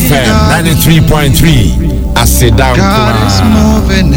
FM 93.3. I sit down. God is moving